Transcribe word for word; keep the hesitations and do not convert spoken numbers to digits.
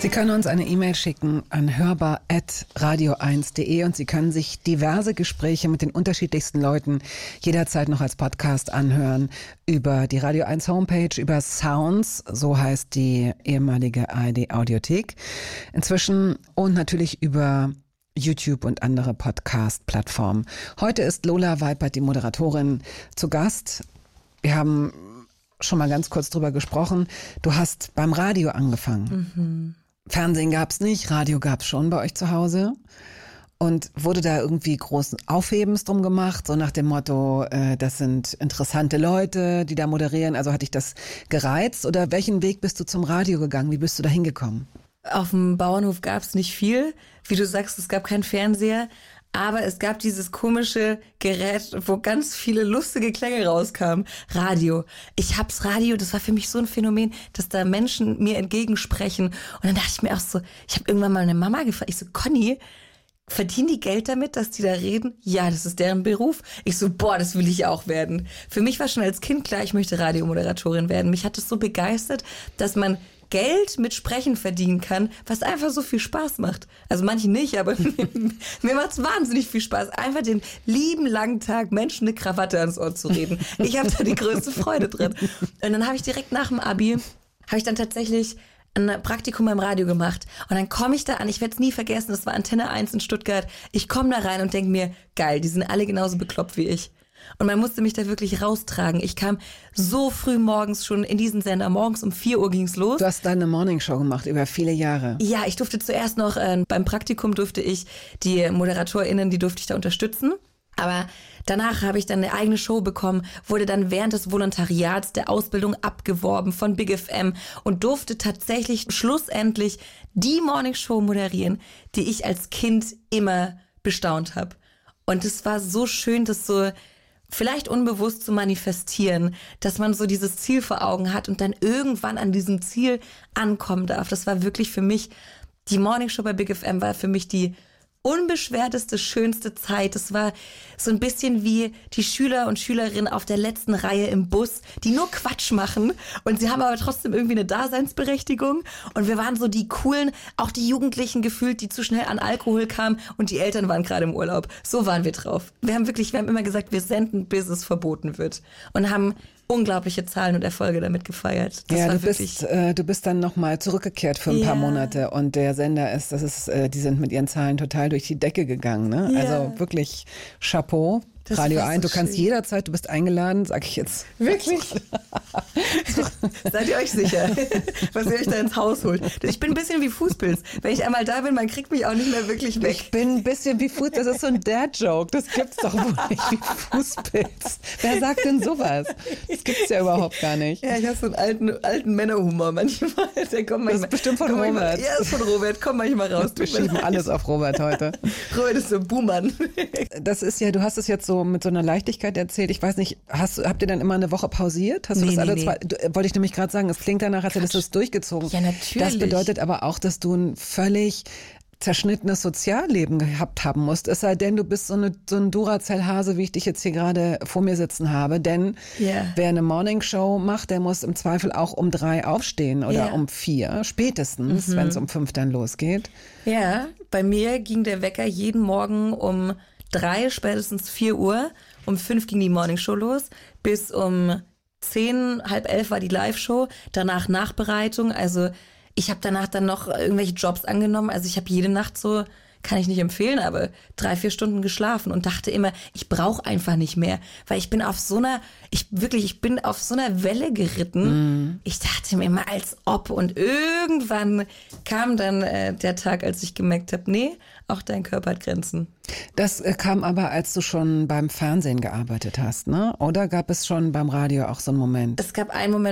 Sie können uns eine E-Mail schicken an hörbar at radio eins punkt de und Sie können sich diverse Gespräche mit den unterschiedlichsten Leuten jederzeit noch als Podcast anhören über die Radio eins Homepage, über Sounds, so heißt die ehemalige A R D Audiothek inzwischen, und natürlich über YouTube und andere Podcast-Plattformen. Heute ist Lola Weipert, die Moderatorin, zu Gast. Wir haben schon mal ganz kurz drüber gesprochen. Du hast beim Radio angefangen. Mhm. Fernsehen gab's nicht, Radio gab's schon bei euch zu Hause. Und wurde da irgendwie großen Aufhebens drum gemacht, so nach dem Motto, äh, das sind interessante Leute, die da moderieren. Also hat dich das gereizt? Oder welchen Weg bist du zum Radio gegangen? Wie bist du da hingekommen? Auf dem Bauernhof gab's nicht viel. Wie du sagst, es gab keinen Fernseher. Aber es gab dieses komische Gerät, wo ganz viele lustige Klänge rauskamen. Radio. Ich hab's Radio, das war für mich so ein Phänomen, dass da Menschen mir entgegensprechen. Und dann dachte ich mir auch so, ich habe irgendwann mal eine Mama gefragt. Ich so, Conny, verdienen die Geld damit, dass die da reden? Ja, das ist deren Beruf. Ich so, boah, das will ich auch werden. Für mich war schon als Kind klar, ich möchte Radiomoderatorin werden. Mich hat es so begeistert, dass man Geld mit Sprechen verdienen kann, was einfach so viel Spaß macht. Also manche nicht, aber mir, mir macht es wahnsinnig viel Spaß, einfach den lieben langen Tag Menschen eine Krawatte ans Ohr zu reden. Ich habe da die größte Freude drin. Und dann habe ich direkt nach dem Abi, habe ich dann tatsächlich ein Praktikum beim Radio gemacht. Und dann komme ich da an, ich werde es nie vergessen, das war Antenne eins in Stuttgart. Ich komme da rein und denke mir, geil, die sind alle genauso bekloppt wie ich. Und man musste mich da wirklich raustragen. Ich kam so früh morgens schon in diesen Sender. Morgens um vier Uhr ging's los. Du hast deine Morningshow gemacht über viele Jahre. Ja, ich durfte zuerst noch, äh, beim Praktikum durfte ich die ModeratorInnen, die durfte ich da unterstützen. Aber danach habe ich dann eine eigene Show bekommen, wurde dann während des Volontariats der Ausbildung abgeworben von Big F M und durfte tatsächlich schlussendlich die Morningshow moderieren, die ich als Kind immer bestaunt habe. Und es war so schön, das so vielleicht unbewusst zu manifestieren, dass man so dieses Ziel vor Augen hat und dann irgendwann an diesem Ziel ankommen darf. Das war wirklich für mich, die Morningshow bei Big F M war für mich die unbeschwerteste, schönste Zeit. Es war so ein bisschen wie die Schüler und Schülerinnen auf der letzten Reihe im Bus, die nur Quatsch machen und sie haben aber trotzdem irgendwie eine Daseinsberechtigung. Und wir waren so die coolen, auch die Jugendlichen gefühlt, die zu schnell an Alkohol kamen und die Eltern waren gerade im Urlaub. So waren wir drauf. Wir haben wirklich, wir haben immer gesagt, wir senden, bis es verboten wird. Und haben unglaubliche Zahlen und Erfolge damit gefeiert. Das ja, war du wirklich bist, äh, du bist dann nochmal zurückgekehrt für ein ja. paar Monate und der Sender ist, das ist, äh, die sind mit ihren Zahlen total durch die Decke gegangen, ne? Ja. Also wirklich Chapeau. Das Radio war so eins, du kannst schön. jederzeit, du bist eingeladen, sag ich jetzt. Wirklich? Seid ihr euch sicher, was ihr euch da ins Haus holt? Ich bin ein bisschen wie Fußpilz. Wenn ich einmal da bin, man kriegt mich auch nicht mehr wirklich weg. Ich bin ein bisschen wie Fuß, das ist so ein Dad-Joke, das gibt's doch wohl nicht, wie Fußpilz. Wer sagt denn sowas? Das gibt's ja überhaupt gar nicht. Ja, ich habe so einen alten, alten Männerhumor manchmal. Der kommt manchmal. Das ist bestimmt von komm Robert. Manchmal, ja, ist von Robert. Komm manchmal raus. Wir schieben alles auf Robert heute. Robert ist so ein Buhmann. Das ist ja, du hast es jetzt so mit so einer Leichtigkeit erzählt. Ich weiß nicht, hast, habt ihr dann immer eine Woche pausiert? Hast du Nee, das alle nee, zwei? Du, wollte ich nämlich gerade sagen, es klingt danach, als hättest du es durchgezogen. Ja, natürlich. Das bedeutet aber auch, dass du ein völlig zerschnittenes Sozialleben gehabt haben musst. Es sei denn, du bist so, eine, so ein Duracell-Hase, wie ich dich jetzt hier gerade vor mir sitzen habe. Denn Yeah. wer eine Morningshow macht, der muss im Zweifel auch um drei aufstehen oder Ja. um vier, spätestens, Mhm. wenn es um fünf dann losgeht. Ja, bei mir ging der Wecker jeden Morgen um drei, spätestens vier Uhr. Um fünf ging die Morningshow los. Bis um zehn, halb elf war die Live-Show. Danach Nachbereitung. Also ich habe danach dann noch irgendwelche Jobs angenommen. Also ich habe jede Nacht so, kann ich nicht empfehlen, aber drei, vier Stunden geschlafen und dachte immer, ich brauche einfach nicht mehr. Weil ich bin auf so einer, ich wirklich, ich bin auf so einer Welle geritten. Mm. Ich dachte mir immer, als ob. Und irgendwann kam dann äh, der Tag, als ich gemerkt habe, nee, auch dein Körper hat Grenzen. Das äh, kam aber, als du schon beim Fernsehen gearbeitet hast, ne? Oder gab es schon beim Radio auch so einen Moment? Es gab einen Moment,